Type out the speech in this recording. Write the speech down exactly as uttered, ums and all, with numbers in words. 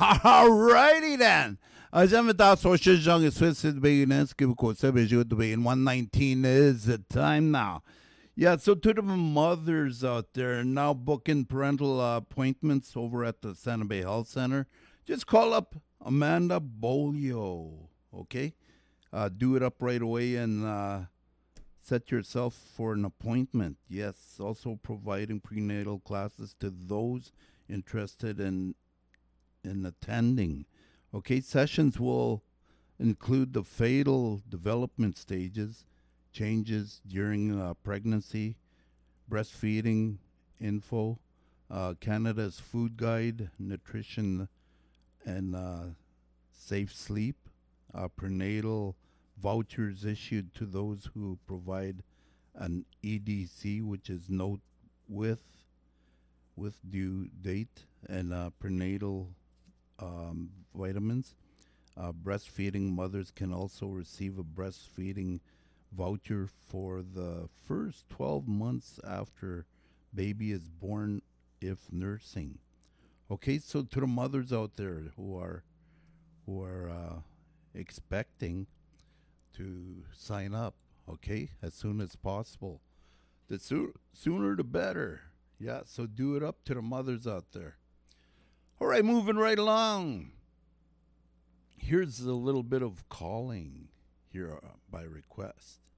Alrighty then. Uh, seventh social young is Swiss beginners. Give a quote. Seven to be in one nineteen is the time now. Yeah, so to the mothers out there now booking parental uh, appointments over at the Santa Bay Health Center, just call up Amanda Bolio. Okay, uh, do it up right away and uh, set yourself for an appointment. Yes, also providing prenatal classes to those interested in in attending. Okay, sessions will include the fetal development stages, changes during uh, pregnancy, breastfeeding info, uh, Canada's food guide, nutrition, and uh, safe sleep, uh, prenatal vouchers issued to those who provide an E D C, which is note with with due date, and uh, prenatal um, vitamins. Uh, breastfeeding mothers can also receive a breastfeeding voucher for the first twelve months after baby is born if nursing. Okay, so to the mothers out there who are who are uh, expecting to sign up, okay, as soon as possible. The soo- sooner the better. Yeah, so do it up to the mothers out there. All right, moving right along. Here's a little bit of calling here uh, by request.